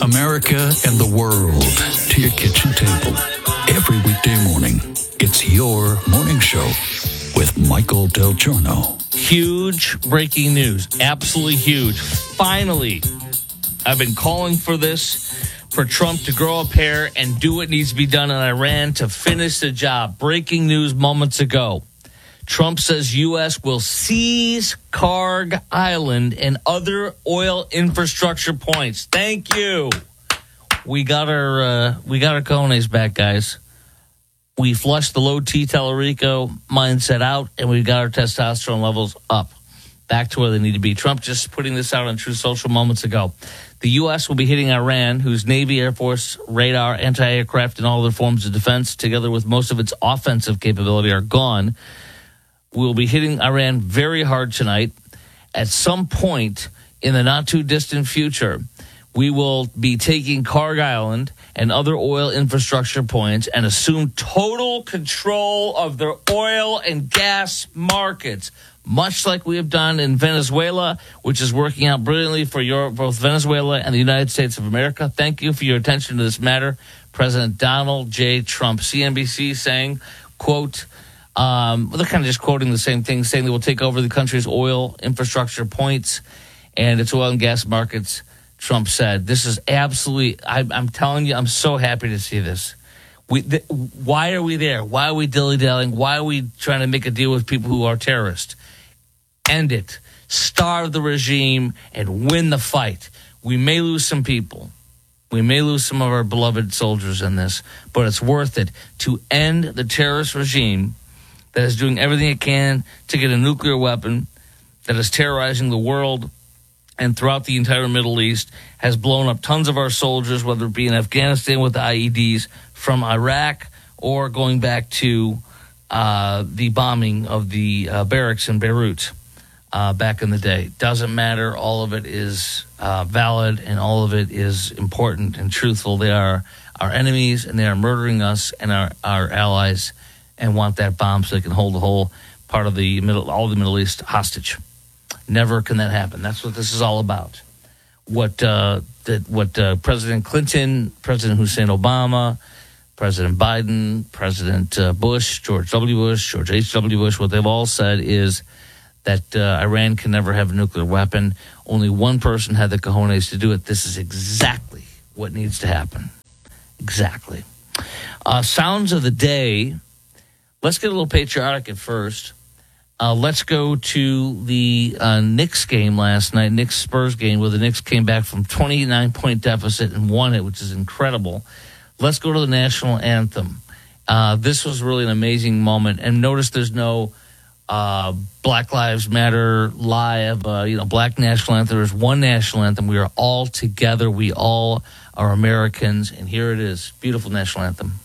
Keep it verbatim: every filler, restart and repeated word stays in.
America and the world to your kitchen table. Every weekday morning, it's your morning show with Michael Del Giorno. Huge breaking news. Absolutely huge. Finally, I've been calling for this, for Trump to grow a pair and do what needs to be done in Iran to finish the job. Breaking news moments ago. Trump says U S will seize Karg Island and other oil infrastructure points. Thank you. We got our uh, we got our cojones back, guys. We flushed the low T Tellurico mindset out, and we got our testosterone levels up, back to where they need to be. Trump just putting this out on True Social moments ago. The U S will be hitting Iran, whose Navy, Air Force, radar, anti-aircraft, and all other forms of defense, together with most of its offensive capability, are gone. We'll be hitting Iran very hard tonight. At some point in the not-too-distant future, we will be taking Karg Island and other oil infrastructure points and assume total control of their oil and gas markets, much like we have done in Venezuela, which is working out brilliantly for your, both Venezuela and the United States of America. Thank you for your attention to this matter. President Donald J. Trump, C N B C, saying, quote, Um, they're kind of just quoting the same thing, saying they will take over the country's oil infrastructure points and its oil and gas markets. Trump said, this is absolutely, I, I'm telling you, I'm so happy to see this. We, th- why are we there? Why are we dilly-dallying? Why are we trying to make a deal with people who are terrorists? End it. Starve the regime and win the fight. We may lose some people. We may lose some of our beloved soldiers in this, but it's worth it to end the terrorist regime that is doing everything it can to get a nuclear weapon, that is terrorizing the world and throughout the entire Middle East, has blown up tons of our soldiers, whether it be in Afghanistan with the I E Ds, from Iraq, or going back to uh, the bombing of the uh, barracks in Beirut uh, back in the day. Doesn't matter. All of it is uh, valid, and all of it is important and truthful. They are our enemies, and they are murdering us and our, our allies, and want that bomb so they can hold the whole part of the middle, all of the Middle East hostage. Never can that happen. That's what this is all about. What uh, that what uh, President Clinton, President Hussein Obama, President Biden, President uh, Bush, George W. Bush, George H W. Bush, what they've all said is that uh, Iran can never have a nuclear weapon. Only one person had the cojones to do it. This is exactly what needs to happen. Exactly. Uh, sounds of the day. Let's get a little patriotic at first. Uh, let's go to the uh, Knicks game last night, Knicks Spurs game, where the Knicks came back from twenty-nine point deficit and won it, which is incredible. Let's go to the national anthem. Uh, this was really an amazing moment. And notice there's no uh, Black Lives Matter live, uh, you know, black national anthem. There's one national anthem. We are all together. We all are Americans. And here it is. Beautiful national anthem.